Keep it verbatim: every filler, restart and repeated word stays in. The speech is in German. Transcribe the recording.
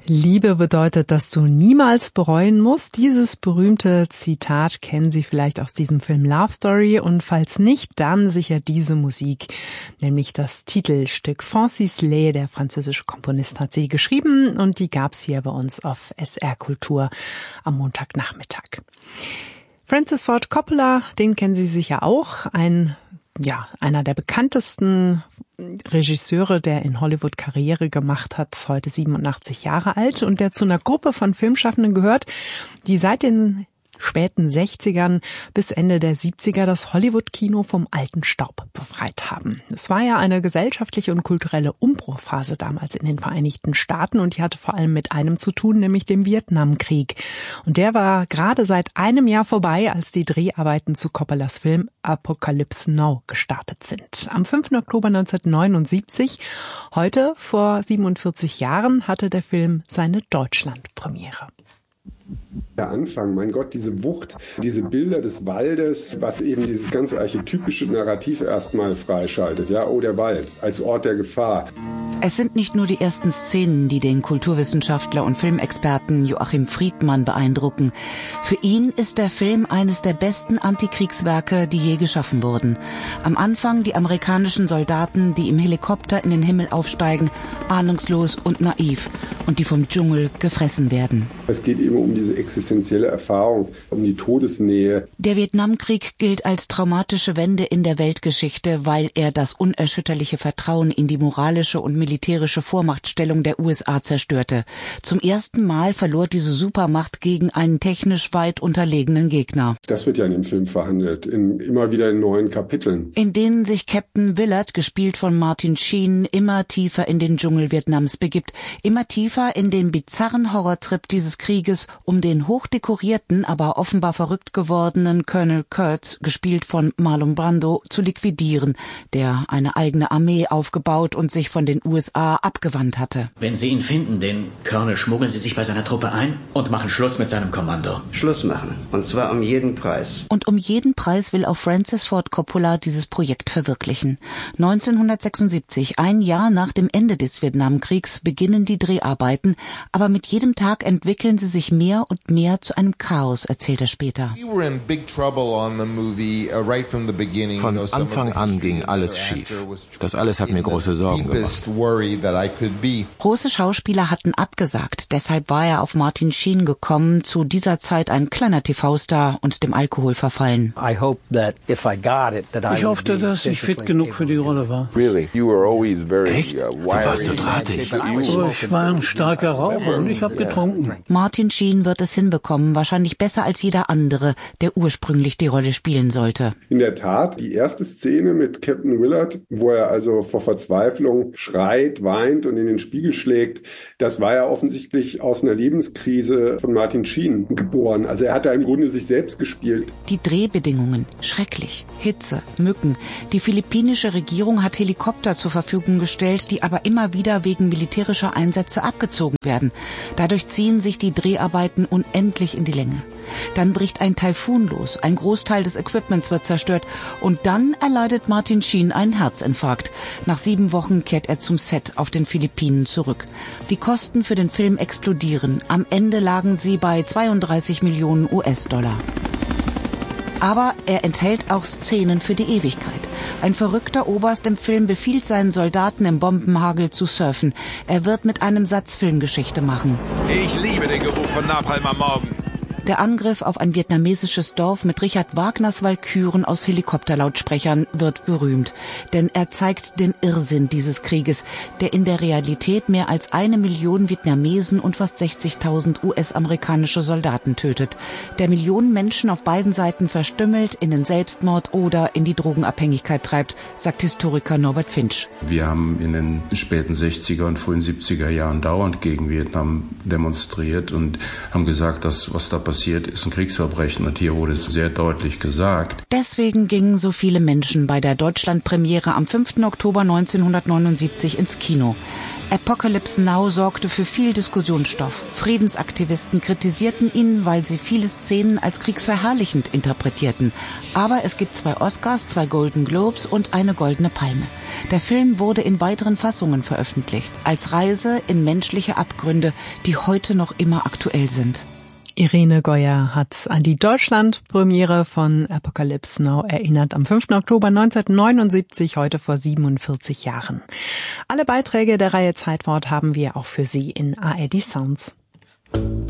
Liebe bedeutet, dass du niemals bereuen musst. Dieses berühmte Zitat kennen Sie vielleicht aus diesem Film Love Story und falls nicht, dann sicher diese Musik, nämlich das Titelstück. Francis Lay, der französische Komponist, hat sie geschrieben und die gab's hier bei uns auf S R Kultur am Montagnachmittag. Francis Ford Coppola, den kennen Sie sicher auch, ein ja, einer der bekanntesten Regisseure, der in Hollywood Karriere gemacht hat, ist heute siebenundachtzig Jahre alt und der zu einer Gruppe von Filmschaffenden gehört, die seit den späten sechzigern bis Ende der siebziger das Hollywood-Kino vom alten Staub befreit haben. Es war ja eine gesellschaftliche und kulturelle Umbruchphase damals in den Vereinigten Staaten und die hatte vor allem mit einem zu tun, nämlich dem Vietnamkrieg. Und der war gerade seit einem Jahr vorbei, als die Dreharbeiten zu Coppolas Film Apocalypse Now gestartet sind. Am fünften Oktober neunzehnhundertneunundsiebzig, heute vor siebenundvierzig Jahren, hatte der Film seine Deutschlandpremiere. Der Anfang, mein Gott, diese Wucht, diese Bilder des Waldes, was eben dieses ganze archetypische Narrativ erstmal freischaltet. Ja, oh, der Wald als Ort der Gefahr. Es sind nicht nur die ersten Szenen, die den Kulturwissenschaftler und Filmexperten Joachim Friedmann beeindrucken. Für ihn ist der Film eines der besten Antikriegswerke, die je geschaffen wurden. Am Anfang die amerikanischen Soldaten, die im Helikopter in den Himmel aufsteigen, ahnungslos und naiv und die vom Dschungel gefressen werden. Es geht eben um diese existenzielle Erfahrung, um die Todesnähe. Der Vietnamkrieg gilt als traumatische Wende in der Weltgeschichte, weil er das unerschütterliche Vertrauen in die moralische und militärische Vormachtstellung der U S A zerstörte. Zum ersten Mal verlor diese Supermacht gegen einen technisch weit unterlegenen Gegner. Das wird ja in dem Film verhandelt, in, immer wieder in neuen Kapiteln. In denen sich Captain Willard, gespielt von Martin Sheen, immer tiefer in den Dschungel Vietnams begibt, immer tiefer in den bizarren Horrortrip dieses Krieges, um den hochdekorierten, aber offenbar verrückt gewordenen Colonel Kurtz, gespielt von Marlon Brando, zu liquidieren, der eine eigene Armee aufgebaut und sich von den U S A abgewandt hatte. Wenn Sie ihn finden, den Colonel, schmuggeln Sie sich bei seiner Truppe ein und machen Schluss mit seinem Kommando. Schluss machen. Und zwar um jeden Preis. Und um jeden Preis will auch Francis Ford Coppola dieses Projekt verwirklichen. neunzehnhundertsechsundsiebzig, ein Jahr nach dem Ende des Vietnamkriegs, beginnen die Dreharbeiten, aber mit jedem Tag entwickeln sie sich mehr und mehr zu einem Chaos, erzählt er später. Von Anfang an ging alles schief. Das alles hat mir große Sorgen gemacht. Große Schauspieler hatten abgesagt, deshalb war er auf Martin Sheen gekommen, zu dieser Zeit ein kleiner T V-Star und dem Alkohol verfallen. Ich hoffte, dass ich fit genug für die Rolle war. Echt? Du warst so drahtig. Ich war ein starker Raucher und ich habe getrunken. Martin Sheen wird es hinbekommen, wahrscheinlich besser als jeder andere, der ursprünglich die Rolle spielen sollte. In der Tat, die erste Szene mit Captain Willard, wo er also vor Verzweiflung schreit, weint und in den Spiegel schlägt, das war ja offensichtlich aus einer Lebenskrise von Martin Sheen geboren. Also er hat da im Grunde sich selbst gespielt. Die Drehbedingungen, schrecklich. Hitze, Mücken. Die philippinische Regierung hat Helikopter zur Verfügung gestellt, die aber immer wieder wegen militärischer Einsätze abgezogen werden. Dadurch ziehen sich die Dreharbeiten unendlich in die Länge. Dann bricht ein Taifun los, ein Großteil des Equipments wird zerstört und dann erleidet Martin Sheen einen Herzinfarkt. Nach sieben Wochen kehrt er zum Set auf den Philippinen zurück. Die Kosten für den Film explodieren. Am Ende lagen sie bei zweiunddreißig Millionen U S-Dollar. Aber er enthält auch Szenen für die Ewigkeit. Ein verrückter Oberst im Film befiehlt seinen Soldaten im Bombenhagel zu surfen. Er wird mit einem Satz Filmgeschichte machen. Ich liebe den Geruch von Napalm am Morgen. Der Angriff auf ein vietnamesisches Dorf mit Richard Wagners Walküren aus Helikopterlautsprechern wird berühmt. Denn er zeigt den Irrsinn dieses Krieges, der in der Realität mehr als eine Million Vietnamesen und fast sechzigtausend U S-amerikanische Soldaten tötet. Der Millionen Menschen auf beiden Seiten verstümmelt, in den Selbstmord oder in die Drogenabhängigkeit treibt, sagt Historiker Norbert Finch. Wir haben in den späten sechziger und frühen siebziger Jahren dauernd gegen Vietnam demonstriert und haben gesagt, dass was da passiert, passiert ist ein Kriegsverbrechen und hier wurde es sehr deutlich gesagt. Deswegen gingen so viele Menschen bei der Deutschlandpremiere am fünften Oktober neunzehnhundertneunundsiebzig ins Kino. Apocalypse Now sorgte für viel Diskussionsstoff. Friedensaktivisten kritisierten ihn, weil sie viele Szenen als kriegsverherrlichend interpretierten. Aber es gibt zwei Oscars, zwei Golden Globes und eine Goldene Palme. Der Film wurde in weiteren Fassungen veröffentlicht, als Reise in menschliche Abgründe, die heute noch immer aktuell sind. Irene Goyer hat an die Deutschland-Premiere von Apocalypse Now erinnert am fünften Oktober neunzehnhundertneunundsiebzig, heute vor siebenundvierzig Jahren. Alle Beiträge der Reihe Zeitwort haben wir auch für Sie in A R D Sounds.